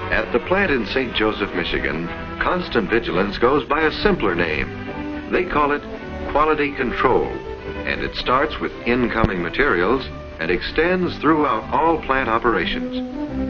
At the plant in St. Joseph, Michigan, constant vigilance goes by a simpler name. They call it quality control, and it starts with incoming materials and extends throughout all plant operations.